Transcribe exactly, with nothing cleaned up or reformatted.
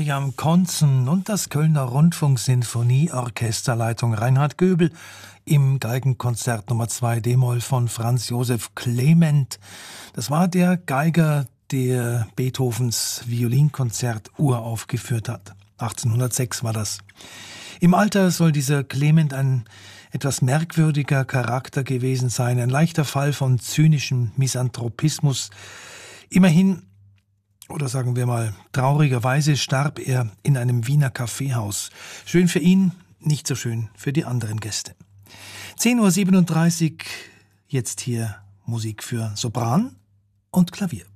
Miriam Konzen und das Kölner Rundfunksinfonieorchesterleitung Reinhard Göbel im Geigenkonzert Nummer zwei D-Moll von Franz Josef Clement. Das war der Geiger, der Beethovens Violinkonzert uraufgeführt hat. achtzehnhundertsechs war das. Im Alter soll dieser Clement ein etwas merkwürdiger Charakter gewesen sein, ein leichter Fall von zynischem Misanthropismus. Immerhin, oder sagen wir mal, traurigerweise starb er in einem Wiener Kaffeehaus. Schön für ihn, nicht so schön für die anderen Gäste. zehn Uhr siebenunddreißig, jetzt hier Musik für Sopran und Klavier.